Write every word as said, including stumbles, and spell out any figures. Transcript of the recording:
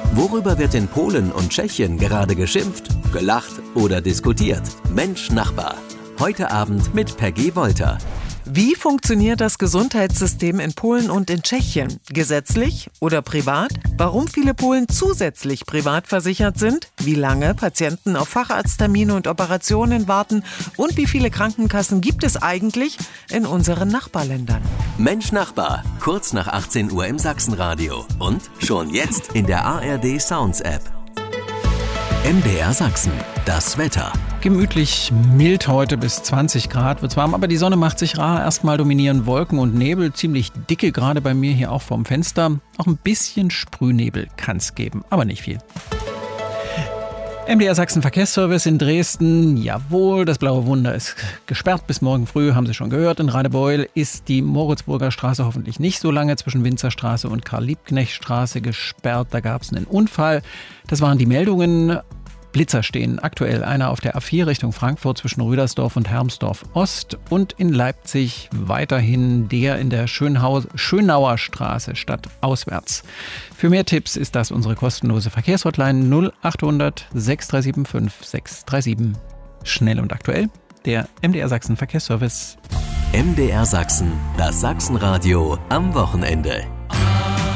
Worüber wird in Polen und Tschechien gerade geschimpft, gelacht oder diskutiert? Mensch Nachbar. Heute Abend mit Peggy Wolter. Wie funktioniert das Gesundheitssystem in Polen und in Tschechien? Gesetzlich oder privat? Warum viele Polen zusätzlich privat versichert sind? Wie lange Patienten auf Facharzttermine und Operationen warten? Und wie viele Krankenkassen gibt es eigentlich in unseren Nachbarländern? Mensch Nachbar, kurz nach achtzehn Uhr im Sachsenradio. Und schon jetzt in der A R D Sounds App. M D R Sachsen, das Wetter. Gemütlich mild heute, bis zwanzig Grad wird's warm, aber die Sonne macht sich rar. Erstmal dominieren Wolken und Nebel, ziemlich dicke, gerade bei mir hier auch vorm Fenster. Auch ein bisschen Sprühnebel kann's geben, aber nicht viel. M D R Sachsen Verkehrsservice in Dresden, jawohl, das blaue Wunder ist gesperrt bis morgen früh, haben Sie schon gehört. In Radebeul ist die Moritzburger Straße hoffentlich nicht so lange zwischen Winzerstraße und Karl-Liebknecht-Straße gesperrt. Da gab es einen Unfall. Das waren die Meldungen. Blitzer stehen aktuell, einer auf der A vier Richtung Frankfurt zwischen Rüdersdorf und Hermsdorf Ost und in Leipzig weiterhin der in der Schönhaus- Schönauer Straße stadtauswärts. Für mehr Tipps ist das unsere kostenlose Verkehrshotline null acht hundert sechs drei sieben fünf sechs drei sieben. Schnell und aktuell, der M D R Sachsen Verkehrsservice. M D R Sachsen, das Sachsenradio am Wochenende.